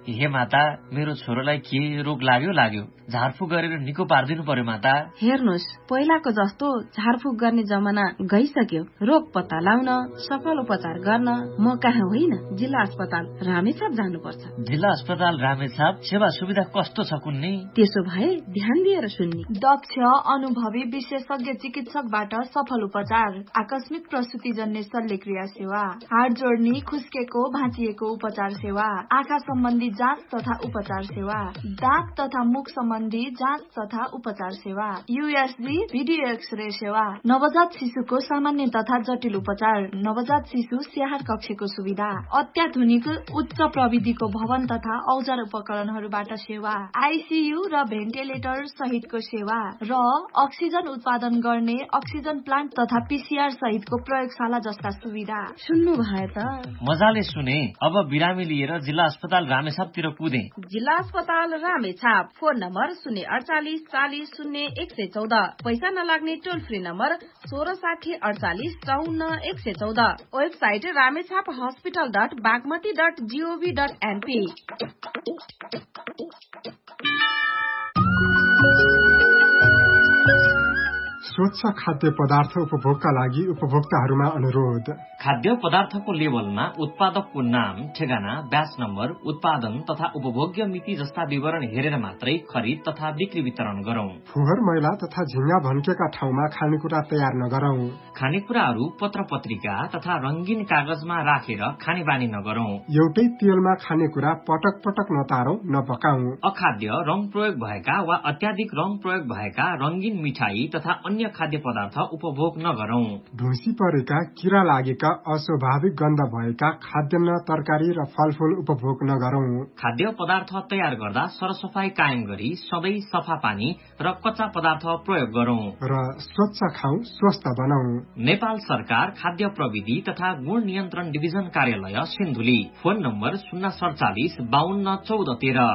हे माता, मेरो छोरोलाई के रोग लाग्यो, झारफुक गरेर निको पारिदिनु पर्यो माता। हेर्नुहोस्, पहिलाको जस्तो झारफुक गर्ने जमाना गइसक्यो। रोग पत्ता लाउन, सफल उपचार गर्न म कहाँ होइन, जिल्ला अस्पताल रामेछाप जानुपर्छ। जिल्ला अस्पताल रामेछाप सेवा सुविधा कस्तो छ कुन्नी? त्यसो भए ध्यान दिएर सुन्नी। दक्ष अनुभवी विशेषज्ञ चिकित्सकबाट सफल उपचार, आकस्मिक प्रसुतिजन्य शल्यक्रिया सेवा, हाड जोड्ने, खुस्केको, भाँचिएको उपचार सेवा, आँखा सम्बन्धी जाँच तथा उपचार सेवा, दाँत तथा मुख सम्बन्धी जाँच तथा उपचार सेवा, यूएसजी भिडियो एक्सरे सेवा, नवजात शिशुको सामान्य तथा जटिल उपचार, नवजात शिशु स्याहार कक्षको सुविधा, अत्याधुनिक उच्च प्रविधिको भवन तथा औजार उपकरणहरूबाट सेवा, आईसीयू र भेन्टिलेटर सहितको सेवा र अक्सिजन उत्पादन गर्ने अक्सिजन प्लान्ट तथा पीसीआर सहितको प्रयोगशाला जस्ता सुविधा। सुन्नु भयो त? मजाले सुने। अब बिरामी लिएर जिल्ला अस्पताल रामेछापतिर कुदे। जिल्ला अस्पताल रामेछाप, फोन नम्बर 048 40 0 114, पैसा नलाग्ने टोल फ्री नम्बर 1660 48 54 114, वेबसाइट ramechaphospital.bagmati.gov.np। स्वच्छ खाद्य पदार्थ उपभोगका लागि उपभोक्ताहरूमा अनुरोध। खाद्य पदार्थको लेबलमा उत्पादकको नाम, ठेगाना, ब्याच नम्बर, उत्पादन तथा उपभोग्य मिति जस्ता विवरण हेरेर मात्रै खरिद तथा बिक्री वितरण गरौं। फोहोर मैला तथा झिंगा भन्केका ठाउँमा खानेकुरा तयार नगरौं। खानेकुराहरू पत्र पत्रिका तथा रंगीन कागजमा राखेर खाने बानी नगरौं। एउटै तेलमा खानेकुरा पटक पटक नतारौं, नपकाउँ। अखाद्य, रंग प्रयोग भएका वा अत्याधिक रंग प्रयोग भएका रंगीन मिठाई तथा अन्य खाद्य पदार्थ उपभोग नगरौं। ढुसी परेका, किरा लागेका, अस्वाभाविक गन्ध भएका खाद्यान्न, तरकारी र फलफूल उपभोग नगरौं। खाद्य पदार्थ तयार गर्दा सरसफाई कायम गरी सधैँ सफा पानी र कच्चा पदार्थ प्रयोग गरौं र स्वच्छ खाऊ, स्वस्थ बनाऊ। नेपाल सरकार खाद्य प्रविधि तथा गुण नियन्त्रण डिभिजन कार्यालय सिन्धुली, फोन नम्बर 047 52 14 13।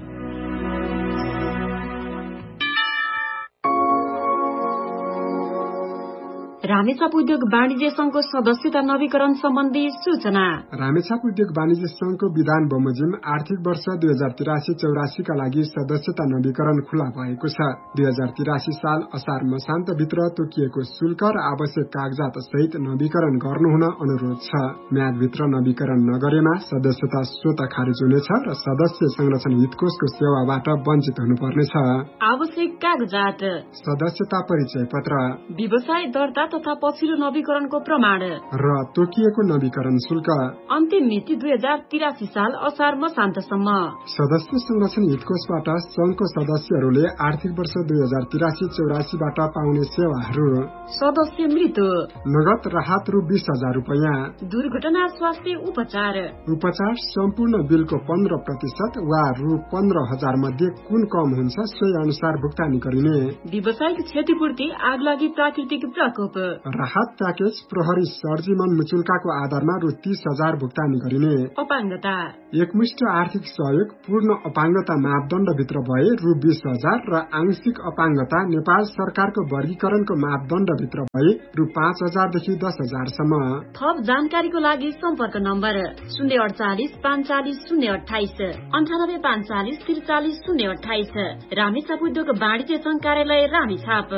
रामेछाप उद्योग वाणिज्य संघको सदस्यता नवीकरण सम्बन्धी सूचना। रामेछाप उद्योग वाणिज्य संघको विधान बमोजिम आर्थिक वर्ष 2083-84 का लागि सदस्यता नवीकरण खुला भएको छ। 2083 साल असार मसान्तभित्र तोकिएको शुल्क र आवश्यक कागजात सहित नवीकरण गर्नुहुन अनुरोध छ। म्यादभित्र नवीकरण नगरेमा सदस्यता स्वतः खारिज हुनेछ र सदस्य संरक्षण हितकोषको सेवाबाट वञ्चित हुनुपर्नेछ। आवश्यक कागजात: सदस्यता परिचय पत्र, व्यवसाय दर्ता तथा पछिल्लो नवीकरणको प्रमाण र तोकिएको नवीकरण शुल्क। अन्तिम मिति 2083 साल असार मसान्तसम्म। सदस्य संरक्षण हितकोषबाट संघको सदस्यहरूले आर्थिक वर्ष 2083-84 बाट पाउने सेवाहरू: सदस्य मृत्यु, नगद राहत रु 20,000 रुपैयाँ, दुर्घटना स्वास्थ्य उपचार सम्पूर्ण बिलको 15% वा रु 15,000 मध्ये कुन कम हुन्छ सोही अनुसार भुक्तानी गरिने। व्यावसायिक क्षतिपूर्ति, आगलागी, प्राकृतिक प्रकोप। राहत प्याकेज प्रहरी सर्जिमन मुचुल्काको आधारमा रु 30,000 भुक्तानी गरिने। अपाङ्गता, एकमुष्ट आर्थिक सहयोग पूर्ण अपाङ्गता मापदण्डभित्र भए रु 20,000 र आंशिक अपाङ्गता नेपाल सरकारको वर्गीकरणको मापदण्डभित्र भए रु 5,000 देखि 10,000 सम्म। थप जानकारीको लागि सम्पर्क नम्बर 048 45 028 98 45 43 028। रामेछाप उद्योग वाणिज्य संघ कार्यालय रामेछाप।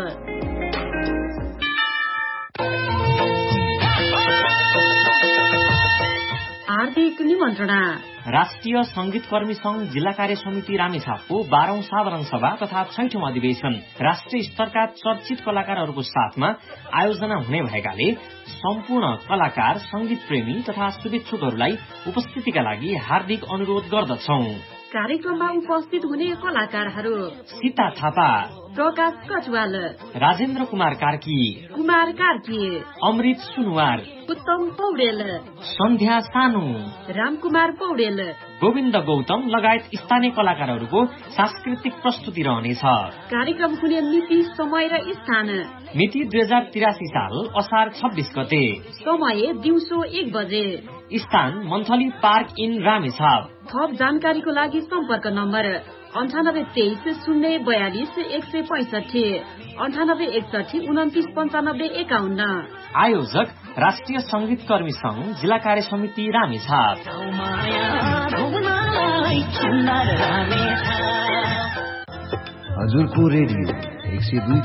आर्थिक निमन्त्रणा। राष्ट्रिय संगीत कर्मी संघ जिल्ला कार्य समिति रामेछापको 12औं साधारण सभा तथा 6औं अधिवेशन राष्ट्रिय स्तरका चर्चित कलाकारहरूको साथमा आयोजना हुने भएकाले सम्पूर्ण कलाकार, संगीत प्रेमी तथा शुभेच्छुकहरूलाई उपस्थितिका लागि हार्दिक अनुरोध गर्दछौं। कार्यक्रममा उपस्थित हुने कलाकारहरू: सीता थापा, प्रकाश कटुवाल, राजेन्द्र कुमार कार्की, अमृत सुनवार, उत्तम पौडेल, सन्ध्या सानु, रामकुमार पौडेल, गोविन्द गौतम लगायत स्थानीय कलाकारहरूको सांस्कृतिक प्रस्तुति रहनेछ। कार्यक्रम हुने मिति, समय र स्थान: मिति 2083 साल असार 26 गते, समय दिउँसो 1 बजे, स्थान मन्थली पार्क इन रामेछाप। थप जानकारीको लागि सम्पर्क नम्बर 9823 042 165 9861 29 95 51। आयोजक राष्ट्रिय संगीत कर्मी संघ जिल्ला कार्य समिति रामेछाप। हजुरको रेडियो 102